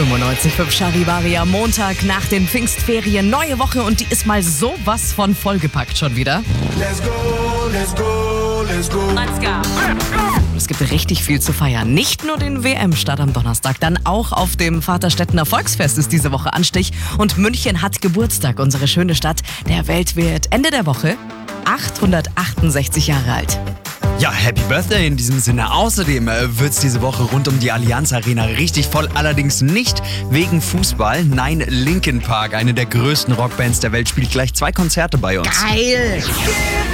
95.5 Charivari am Montag nach den Pfingstferien. Neue Woche und die ist mal sowas von vollgepackt schon wieder. Let's go, let's go, let's go. Let's go. Es gibt richtig viel zu feiern. Nicht nur den WM-Start am Donnerstag, dann auch auf dem Vaterstättener Volksfest ist diese Woche Anstich. Und München hat Geburtstag, unsere schöne Stadt. Der Welt wird Ende der Woche 868 Jahre alt. Ja, Happy Birthday in diesem Sinne. Außerdem wird's diese Woche rund um die Allianz Arena richtig voll. Allerdings nicht wegen Fußball. Nein, Linkin Park, eine der größten Rockbands der Welt, spielt gleich 2 Konzerte bei uns. Geil!